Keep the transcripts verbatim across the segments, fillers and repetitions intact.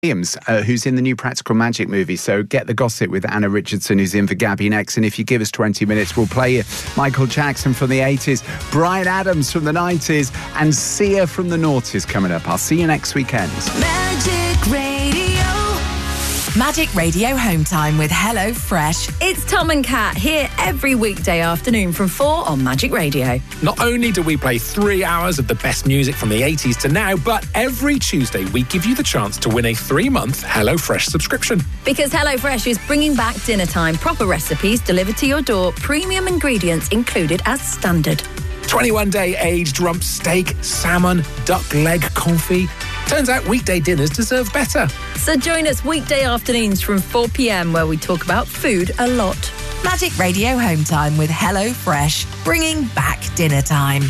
Williams, uh, who's in the new Practical Magic movie. So get the gossip with Anna Richardson, who's in for Gabby next. And if you give us twenty minutes, we'll play you Michael Jackson from the eighties, Bryan Adams from the nineties, and Sia from the noughties coming up. I'll see you next weekend. Magic Radio. Magic Radio Home Time with Hello Fresh. It's Tom and Kat here every weekday afternoon from four on Magic Radio. Not only do we play three hours of the best music from the eighties to now, but every Tuesday we give you the chance to win a three-month Hello Fresh subscription. Because Hello Fresh is bringing back dinner time, proper recipes delivered to your door, premium ingredients included as standard. twenty-one day aged rump steak, salmon, duck leg confit. Turns out weekday dinners deserve better. So join us weekday afternoons from four p.m. where we talk about food a lot. Magic Radio Home Time with Hello Fresh, bringing back dinner time.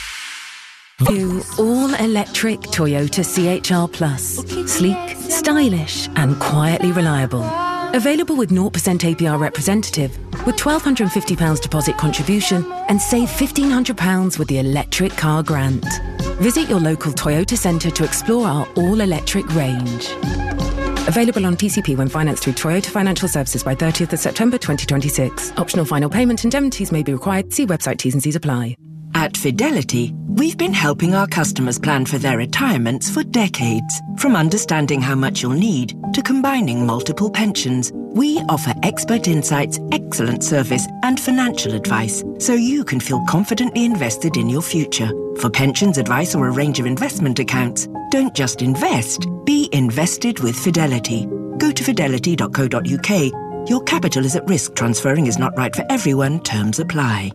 New all-electric Toyota C H R Plus. Sleek, stylish and quietly reliable. Available with zero percent A P R representative with one thousand two hundred fifty pounds deposit contribution and save fifteen hundred pounds with the electric car grant. Visit your local Toyota centre to explore our all-electric range. Available on P C P when financed through Toyota Financial Services by thirtieth of September twenty twenty-six. Optional final payment indemnities may be required. See website T's and C's apply. At Fidelity, we've been helping our customers plan for their retirements for decades. From understanding how much you'll need to combining multiple pensions, we offer expert insights, excellent service and financial advice so you can feel confidently invested in your future. For pensions advice or a range of investment accounts, don't just invest, be invested with Fidelity. Go to fidelity dot co dot uk. Your capital is at risk. Transferring is not right for everyone. Terms apply.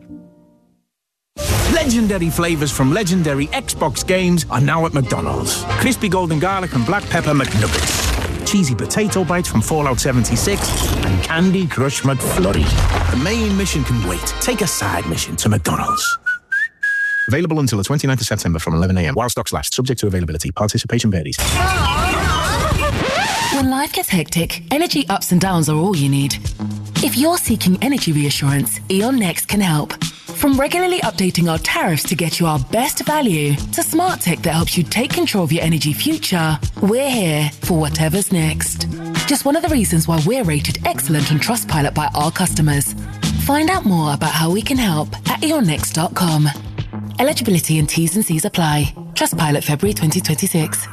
Legendary flavours from legendary Xbox games are now at McDonald's. Crispy golden garlic and black pepper McNuggets. Cheesy potato bites from Fallout seventy-six and Candy Crush McFlurry. The main mission can wait. Take a side mission to McDonald's. Available until the twenty-ninth of September from eleven a.m. while stocks last. Subject to availability. Participation varies. When life gets hectic, energy ups and downs are all you need. If you're seeking energy reassurance, E.ON Next can help. From regularly updating our tariffs to get you our best value, to smart tech that helps you take control of your energy future, we're here for whatever's next. Just one of the reasons why we're rated excellent on Trustpilot by our customers. Find out more about how we can help at e on next dot com. Eligibility and T's and C's apply. Trustpilot February twenty twenty-six.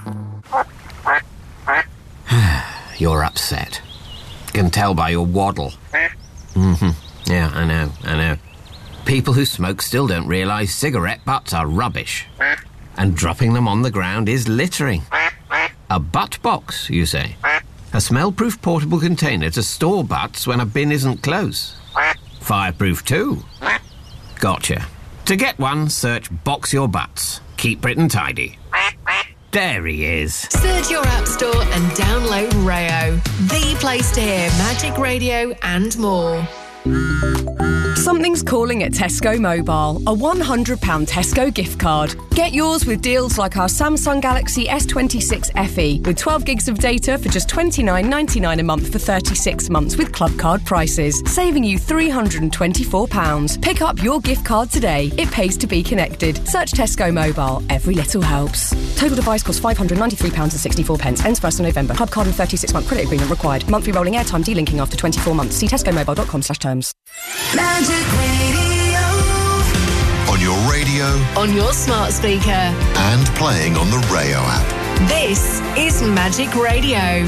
You're upset. Can tell by your waddle. Mm-hmm. Yeah, I know, I know. People who smoke still don't realise cigarette butts are rubbish. And dropping them on the ground is littering. A butt box, you say? A smell-proof portable container to store butts when a bin isn't close. Fireproof too. Gotcha. To get one, search Box Your Butts. Keep Britain tidy. There he is. Search your app store and download Rayo, the place to hear Magic Radio and more. Something's calling at Tesco Mobile. A one hundred pounds Tesco gift card. Get yours with deals like our Samsung Galaxy S twenty-six F E with twelve gigs of data for just twenty-nine ninety-nine a month for thirty-six months with club card prices, saving you three hundred twenty-four pounds. Pick up your gift card today. It pays to be connected. Search Tesco Mobile. Every little helps. Total device costs five hundred ninety-three pounds sixty-four. Ends first of November. Club card and thirty-six month credit agreement required. Monthly rolling airtime delinking after twenty-four months. See tesco mobile dot com slash terms. Magic Radio. On your radio. On your smart speaker. And playing on the Rayo app. This is Magic Radio.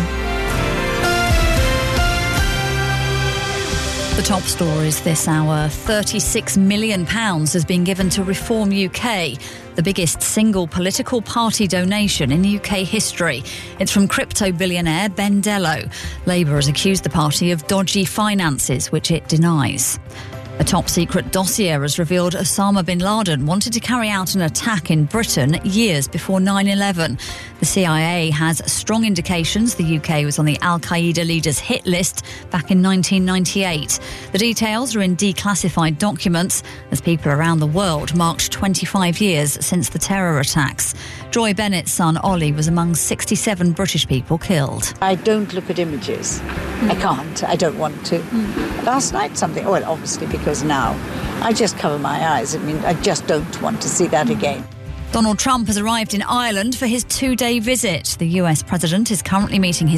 The top stories this hour. thirty-six million pounds has been given to Reform U K, the biggest single political party donation in U K history. It's from crypto billionaire Ben Dello. Labour has accused the party of dodgy finances, which it denies. A top-secret dossier has revealed Osama bin Laden wanted to carry out an attack in Britain years before nine eleven. The C I A has strong indications the U K was on the al-Qaeda leader's hit list back in nineteen ninety-eight. The details are in declassified documents as people around the world marked twenty-five years since the terror attacks. Joy Bennett's son Ollie was among sixty-seven British people killed. I don't look at images. Mm. I can't. I don't want to. Mm. Last night something, well, obviously because now I just cover my eyes. I mean, I just don't want to see that again. Donald Trump has arrived in Ireland for his two-day visit. The U S president is currently meeting his